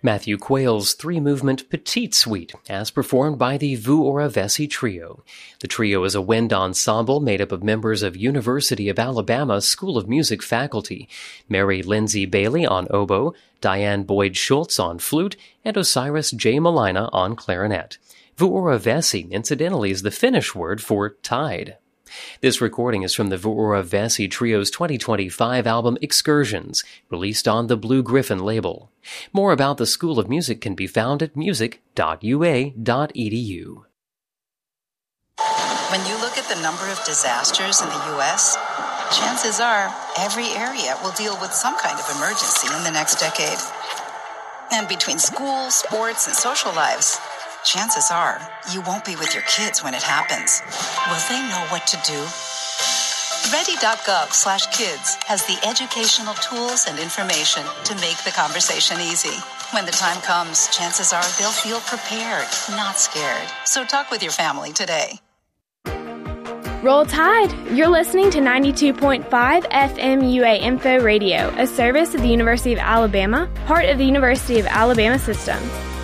Matthew Quayle's three-movement Petite Suite, as performed by the Vous Aura Vessi Trio. The trio is a wind ensemble made up of members of University of Alabama School of Music faculty, Mary Lindsay Bailey on oboe, Diane Boyd Schultz on flute, and Osiris J. Malina on clarinet. Vous Aura Vessi, incidentally, is the Finnish word for tide. This recording is from the Vous Aura Vessi Trio's 2025 album Excursions, released on the Blue Griffin label. More about the School of Music can be found at music.ua.edu. When you look at the number of disasters in the U.S., chances are every area will deal with some kind of emergency in the next decade. And between school, sports, and social lives, chances are you won't be with your kids when it happens. Will they know what to do? Ready.gov/kids has the educational tools and information to make the conversation easy. When the time comes, chances are they'll feel prepared, not scared. So talk with your family today. Roll Tide! You're listening to 92.5 FM UA Info Radio, a service of the University of Alabama, part of the University of Alabama system.